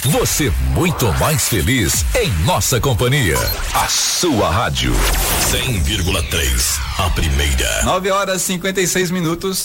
Você muito mais feliz em nossa companhia. A sua rádio 100,3, a primeira. 9 horas e 56 minutos.